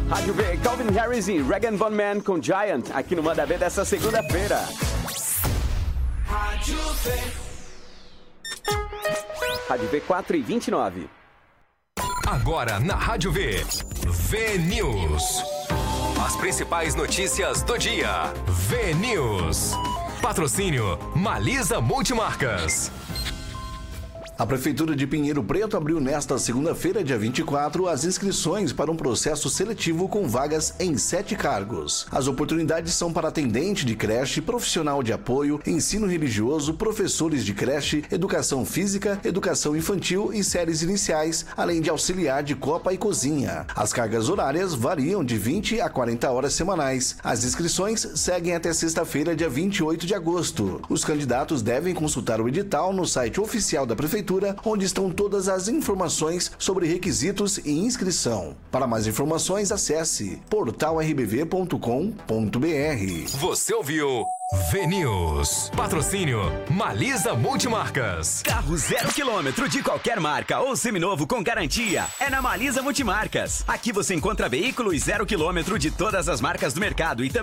Rádio V, Calvin Harris e Regan Von Man com Giant, aqui no Manda V dessa segunda-feira. Rádio V. Rádio V 4h29. Agora na Rádio V, V-News. As principais notícias do dia. V-News. Patrocínio Malisa Multimarcas. A Prefeitura de Pinheiro Preto abriu nesta segunda-feira, dia 24, as inscrições para um processo seletivo com vagas em 7 cargos. As oportunidades são para atendente de creche, profissional de apoio, ensino religioso, professores de creche, educação física, educação infantil e séries iniciais, além de auxiliar de copa e cozinha. As cargas horárias variam de 20 a 40 horas semanais. As inscrições seguem até sexta-feira, dia 28 de agosto. Os candidatos devem consultar o edital no site oficial da Prefeitura, onde estão todas as informações sobre requisitos e inscrição. Para mais informações, acesse portalrbv.com.br. Você ouviu V-News. Patrocínio Malisa Multimarcas. Carro 0 km de qualquer marca ou seminovo com garantia é na Malisa Multimarcas. Aqui você encontra veículos 0 km de todas as marcas do mercado e também